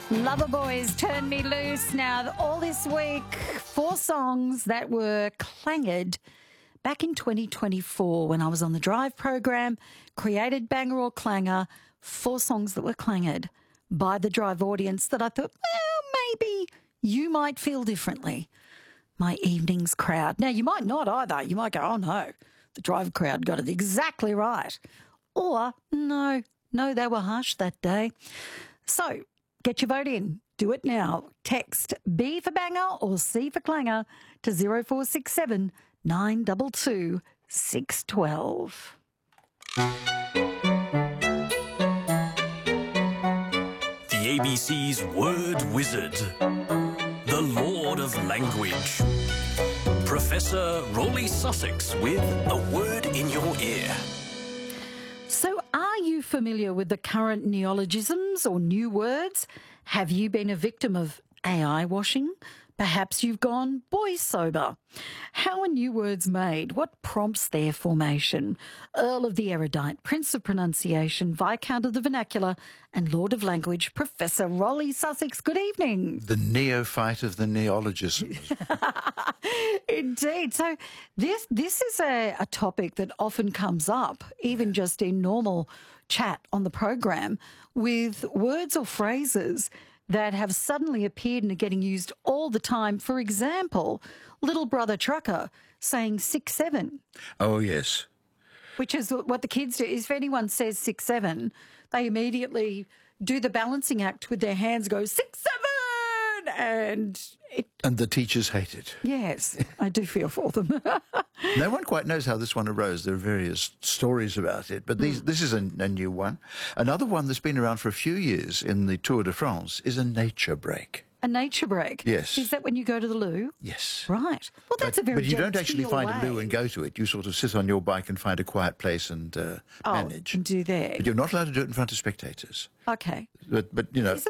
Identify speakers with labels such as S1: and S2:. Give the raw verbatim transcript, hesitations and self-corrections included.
S1: Loverboys, Turn Me Loose. Now, all this week, four songs that were clanged back in twenty twenty-four when I was on the Drive program, created Banger or Clanger, four songs that were clanged by the Drive audience that I thought, well, maybe you might feel differently. My evening's crowd. Now, you might not either. You might go, oh, no, the Drive crowd got it exactly right. Or, no, no, they were harsh that day. So, get your vote in. Do it now. Text B for Banger or C for Clanger to zero four six seven nine two two six one two.
S2: The A B C's Word Wizard, the Lord of Language, Professor Rolly Sussex with a word in your ear.
S1: So are you familiar with the current neologisms or new words? Have you been a victim of A I washing? Perhaps you've gone boy sober. How are new words made? What prompts their formation? Earl of the Erudite, Prince of Pronunciation, Viscount of the Vernacular, and Lord of Language, Professor Rolly Sussex. Good evening.
S3: The neophyte of the neologisms.
S1: Indeed. So this this is a, a topic that often comes up, even just in normal chat on the program, with words or phrases that have suddenly appeared and are getting used all the time. For example, little brother trucker saying six seven.
S3: Oh, yes.
S1: Which is what the kids do. If anyone says six seven, they immediately do the balancing act with their hands, go six seven, and it.
S3: And the teachers hate it.
S1: Yes, I do feel for them.
S3: No one quite knows how this one arose. There are various stories about it, but these, mm. this is a, a new one. Another one that's been around for a few years in the Tour de France is a nature break.
S1: A nature break?
S3: Yes.
S1: Is that when you go to the loo?
S3: Yes.
S1: Right. Well, that's
S3: but,
S1: a very
S3: But you don't actually
S1: genteel
S3: find
S1: way.
S3: a loo and go to it. You sort of sit on your bike and find a quiet place and uh,
S1: oh,
S3: manage.
S1: and do that.
S3: But you're not allowed to do it in front of spectators.
S1: Okay.
S3: But, but you know,